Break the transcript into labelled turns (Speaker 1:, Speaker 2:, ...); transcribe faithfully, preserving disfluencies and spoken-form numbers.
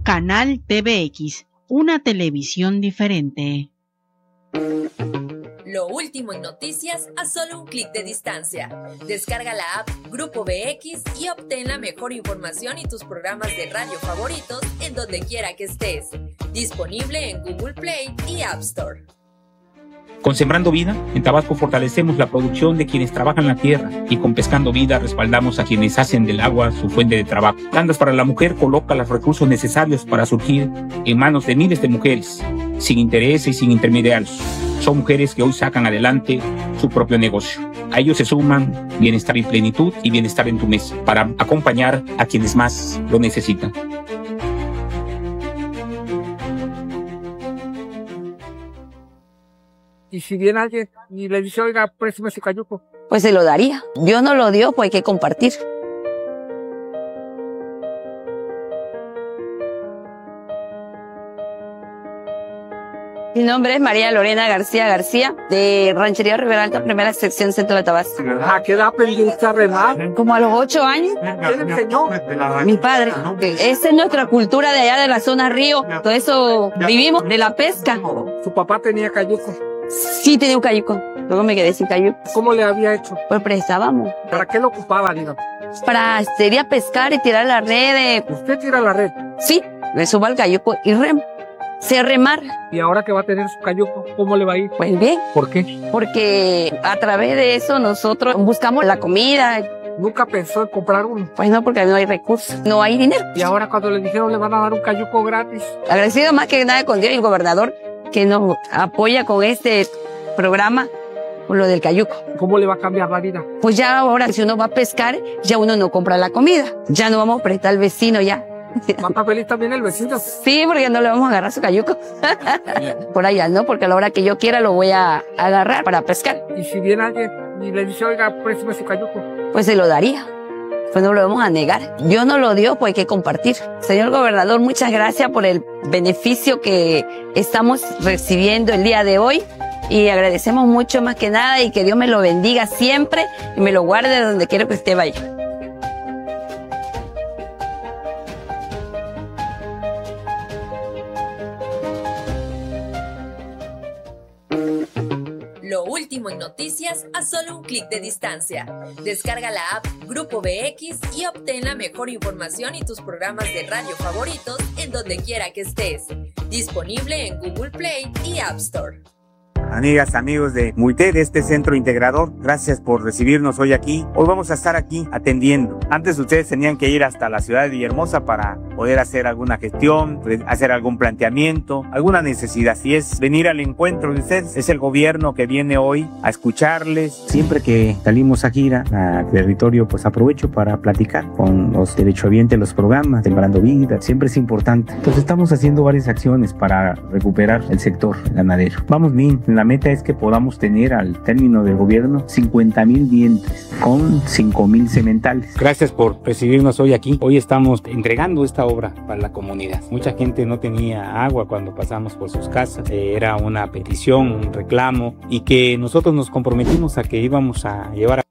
Speaker 1: Canal T V X, una televisión diferente.
Speaker 2: Lo último en noticias a solo un clic de distancia. Descarga la app Grupo B X y obtén la mejor información y tus programas de radio favoritos en donde quiera que estés. Disponible en Google Play y App Store.
Speaker 3: Con Sembrando Vida, en Tabasco fortalecemos la producción de quienes trabajan la tierra y con Pescando Vida respaldamos a quienes hacen del agua su fuente de trabajo. Tandas para la Mujer coloca los recursos necesarios para surgir en manos de miles de mujeres, sin interés y sin intermediarios. Son mujeres que hoy sacan adelante su propio negocio. A ellos se suman bienestar y plenitud y bienestar en tu mesa para acompañar a quienes más lo necesitan.
Speaker 4: Y si viene alguien y le dice, oiga, préstame ese cayuco,
Speaker 5: pues se lo daría. Dios no lo dio, pues hay que compartir. Mi nombre es María Lorena García García, de Ranchería Rivera Alta, primera sección centro de Tabasco.
Speaker 4: ¿A qué edad aprendiste a remar?
Speaker 5: Como a los ocho años.
Speaker 4: ¿Quién enseñó?
Speaker 5: Mi padre. Esa es nuestra cultura de allá de la zona río. Todo eso vivimos de la pesca.
Speaker 4: ¿Su papá tenía cayuco?
Speaker 5: Sí, tenía un cayuco. Luego me quedé sin cayuco.
Speaker 4: ¿Cómo le había hecho?
Speaker 5: Pues prestábamos.
Speaker 4: ¿Para qué lo ocupaba, Lina?
Speaker 5: Para sería pescar y tirar la red.
Speaker 4: ¿Usted tira la red?
Speaker 5: Sí, me subo al cayuco y remo. Sé remar.
Speaker 4: ¿Y ahora que va a tener su cayuco, cómo le va a ir?
Speaker 5: Pues bien.
Speaker 4: ¿Por qué?
Speaker 5: Porque a través de eso nosotros buscamos la comida.
Speaker 4: ¿Nunca pensó en comprar uno?
Speaker 5: Pues no, porque no hay recursos, no hay dinero.
Speaker 4: ¿Y ahora cuando le dijeron le van a dar un cayuco gratis?
Speaker 5: Agradecido más que nada con Dios y el gobernador que nos apoya con este programa, con lo del cayuco.
Speaker 4: ¿Cómo le va a cambiar la vida?
Speaker 5: Pues ya ahora si uno va a pescar, ya uno no compra la comida. Ya no vamos a prestar al vecino ya.
Speaker 4: ¿Va a estar feliz también el vecino?
Speaker 5: Sí, porque no le vamos a agarrar su cayuco. Por allá, ¿no? Porque a la hora que yo quiera lo voy a agarrar para pescar.
Speaker 4: ¿Y si viene alguien y le dice, oiga, préstame ese cayuco?
Speaker 5: Pues se lo daría. Pues no lo vamos a negar. Dios no lo dio, pues hay que compartir. Señor gobernador, muchas gracias por el beneficio que estamos recibiendo el día de hoy. Y agradecemos mucho más que nada y que Dios me lo bendiga siempre y me lo guarde donde quiero que usted vaya.
Speaker 2: Lo último en noticias a solo un clic de distancia. Descarga la app Grupo B X y obtén la mejor información y tus programas de radio favoritos en donde quiera que estés. Disponible en Google Play y App Store.
Speaker 6: Amigas, amigos de MUITED, este centro integrador, gracias por recibirnos hoy aquí. Hoy vamos a estar aquí atendiendo. Antes ustedes tenían que ir hasta la ciudad de Villahermosa para poder hacer alguna gestión, hacer algún planteamiento, alguna necesidad. Si es venir al encuentro de ustedes, es el gobierno que viene hoy a escucharles. Siempre que salimos a gira al territorio, pues aprovecho para platicar con los derechohabientes, los programas, Sembrando Vida. Siempre es importante. Entonces estamos haciendo varias acciones para recuperar el sector ganadero. Vamos bien. La meta es que podamos tener al término del gobierno cincuenta mil dientes con cinco mil sementales.
Speaker 3: Gracias por recibirnos hoy aquí. Hoy estamos entregando esta obra para la comunidad. Mucha gente no tenía agua cuando pasamos por sus casas. Eh, era una petición, un reclamo y que nosotros nos comprometimos a que íbamos a llevar a